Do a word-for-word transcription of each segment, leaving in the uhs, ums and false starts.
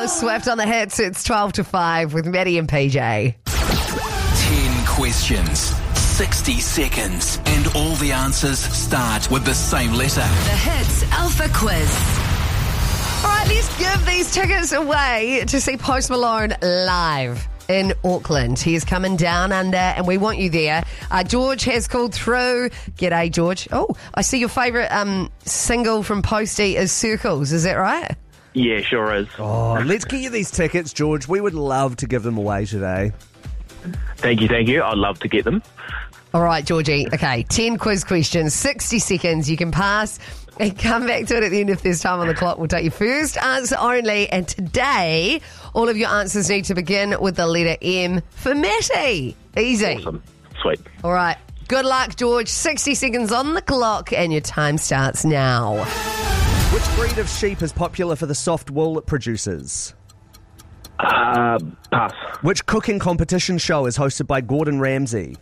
Taylor Swift on the hits. It's twelve to five with Maddie and P J. ten questions, sixty seconds, and all the answers start with the same letter. The Hits Alpha Quiz. All right, let's give these tickets away to see Post Malone live in Auckland. He is coming down under, and we want you there. Uh, George has called through. G'day, George. Oh, I see your favourite um, single from Posty is Circles. Is that right? Yeah, sure is. Oh, let's get you these tickets, George. We would love to give them away today. Thank you, thank you. I'd love to get them. All right, Georgie. Okay, ten quiz questions, sixty seconds. You can pass and come back to it at the end if there's time on the clock. We'll take your first answer only. And today, all of your answers need to begin with the letter M for Matty. Easy. Awesome. Sweet. All right. Good luck, George. sixty seconds on the clock, and your time starts now. Which breed of sheep is popular for the soft wool it produces? Uh, pass. Which cooking competition show is hosted by Gordon Ramsay?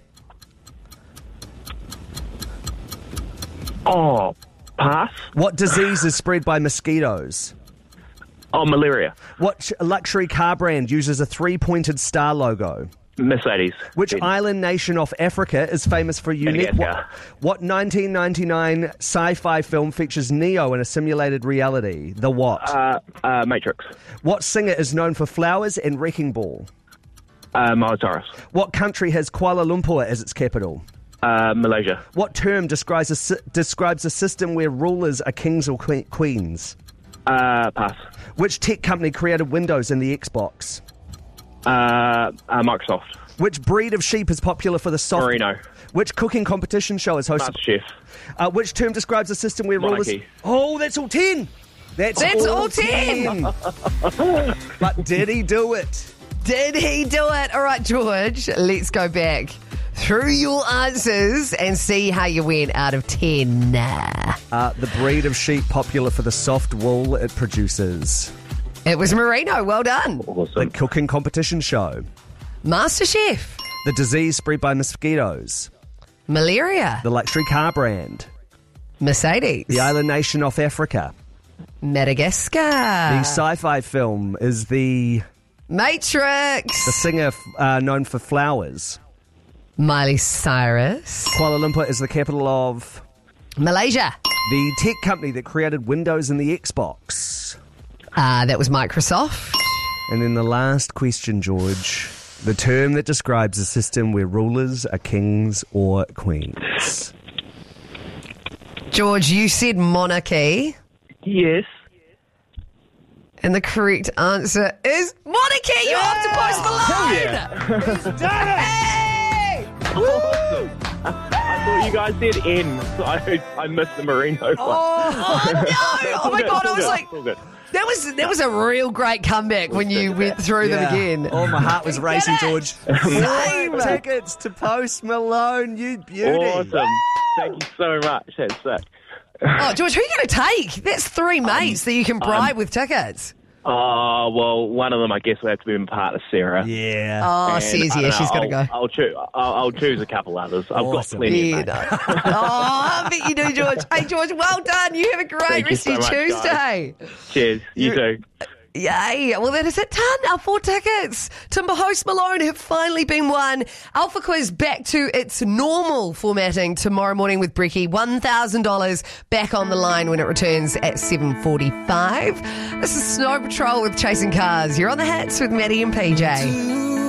Oh, pass. What disease is spread by mosquitoes? Oh, malaria. What ch- luxury car brand uses a three-pointed star logo? Mercedes. Which Good. island nation off Africa is famous for unique... What, Madagascar. what nineteen ninety-nine sci-fi film features Neo in a simulated reality? The what? Uh, uh, Matrix. What singer is known for Flowers and Wrecking Ball? Uh, Miley Cyrus. What country has Kuala Lumpur as its capital? Uh, Malaysia. What term describes a, sy- describes a system where rulers are kings or que- queens? Uh, pass. Which tech company created Windows and the Xbox? Uh, uh, Microsoft. Which breed of sheep is popular for the soft... Merino. Which cooking competition show is hosted... MasterChef. Uh, which term describes a system where Monarchy. rulers... Oh, that's all ten! That's, That's all, all ten. But did he do it? Did he do it? All right, George, let's go back through your answers and see how you went out of ten. Uh, the breed of sheep popular for the soft wool it produces. It was Merino. Well done. The Awesome. cooking competition show. MasterChef. The disease spread by mosquitoes. Malaria. The luxury car brand. Mercedes. The island nation off Africa. Madagascar. The sci-fi film is the Matrix. the singer uh, known for Flowers. Miley Cyrus. Kuala Lumpur is the capital of Malaysia. the tech company that created Windows and the Xbox. Uh, that was Microsoft. And then the last question, George. The term that describes a system where rulers are kings or queens. George, you said monarchy. Yes. And the correct answer is monarchy. You're off to Post Malone. Yeah. Hey! Awesome. I thought you guys said N, so I, I missed the Merino one. Oh, no. Oh, my All God. good, I was all like, good, all good. that was that was a real great comeback when you went through them again. Oh, my heart was racing, it. George. Same. Four tickets to Post Malone, you beauty. Awesome. Thank you so much. That's sick. Oh, George, who are you going to take? That's three mates that you can bribe with tickets. Oh, well, one of them, I guess, will have to be my partner, Sarah. Yeah. Oh, And says I yeah, don't she's got to I'll, go. I'll, choo- I'll, I'll choose a couple others. I've Awesome. got plenty. Yeah, mate. no. Oh, I bet you do, George. Hey, George, well done. You have a great Thank you rest of your so much, Tuesday. Cheers. You You- too. Yay. Well, that is it done. Our four tickets to Post Malone have finally been won. Alpha Quiz back to its normal formatting tomorrow morning with Bricky. one thousand dollars back on the line when it returns at seven forty-five. This is Snow Patrol with Chasing Cars. You're on the hats with Maddie and P J.